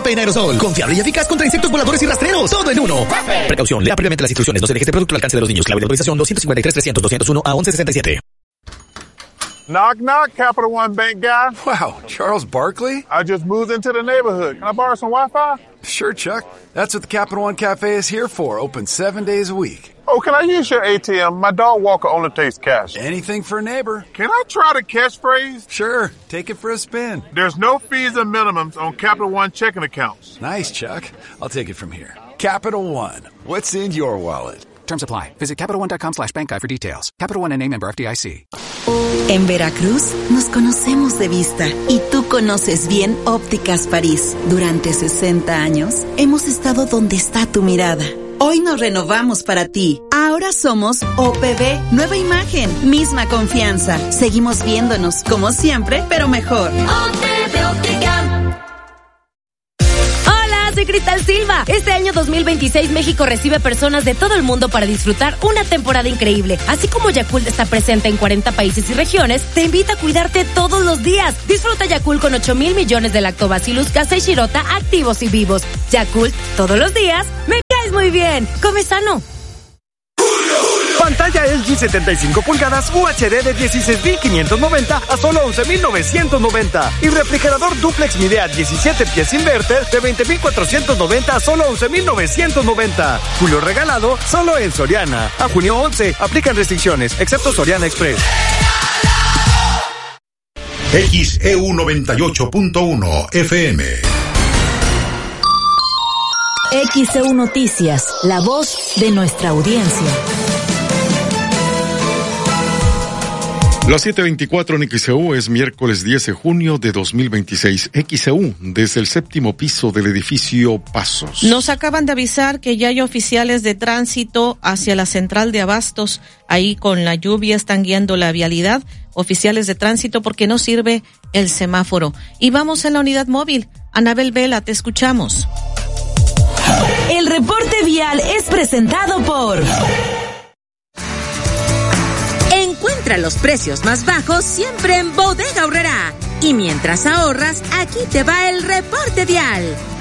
Wape en aerosol. Confiable y eficaz contra insectos voladores y rastreros. Todo en uno. Precaución, lea previamente las instrucciones. No se deje este producto al alcance de los niños. Clave de autorización 253-300-201 a 1167. Knock, knock, Capital One Bank guy. Wow, Charles Barkley? I just moved into the neighborhood. Can I borrow some Wi-Fi? Sure, Chuck. That's what the Capital One Cafe is here for. Open 7 days a week. Oh, can I use your ATM? My dog walker only takes cash. Anything for a neighbor. Can I try the catchphrase? Sure, take it for a spin. There's no fees and minimums on Capital One checking accounts. Nice, Chuck. I'll take it from here. Capital One. What's in your wallet? Terms apply. Visit CapitalOne.com/bankguide for details. Capital One N.A. member FDIC. En Veracruz nos conocemos de vista y tú conoces bien Ópticas París. Durante 60 años hemos estado donde está tu mirada. Hoy nos renovamos para ti. Ahora somos OPB, nueva imagen, misma confianza. Seguimos viéndonos como siempre, pero mejor. OPB Óptica. Soy Cristal Silva. Este año 2026 México recibe personas de todo el mundo para disfrutar una temporada increíble. Así como Yakult está presente en 40 países y regiones, te invita a cuidarte todos los días. Disfruta Yakult con 8,000 millones de Lactobacillus casei shirota activos y vivos. Yakult, todos los días, me caes muy bien. Come sano. Pantalla LG 75 pulgadas UHD de 16.590 a solo 11.990. Y refrigerador duplex Midea 17 pies inverter de 20.490 a solo 11.990. Julio regalado solo en Soriana. A junio 11. Aplican restricciones, excepto Soriana Express. XEU 98.1 FM. XEU Noticias, la voz de nuestra audiencia. Las 7:24 en XEU es miércoles 10 de junio de 2026. XEU, desde el 7º piso del edificio Pasos. Nos acaban de avisar que ya hay oficiales de tránsito hacia la central de Abastos. Ahí con la lluvia están guiando la vialidad. Oficiales de tránsito porque no sirve el semáforo. Y vamos en la unidad móvil. Anabel Vela, te escuchamos. El reporte vial es presentado por... Encuentra los precios más bajos siempre en Bodega Aurrerá. Y mientras ahorras, aquí te va el reporte vial.